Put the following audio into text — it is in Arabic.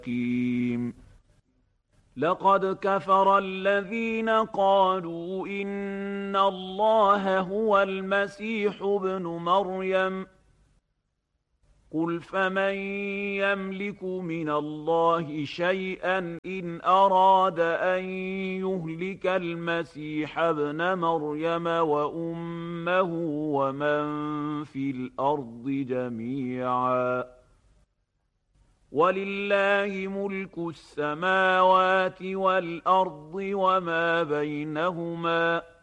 حكيم. لقد كفر الذين قالوا إن الله هو المسيح ابن مريم قل فمن يملك من الله شيئا إن أراد أن يهلك المسيح ابن مريم وأمه ومن في الأرض جميعا ولله ملك السماوات والأرض وما بينهما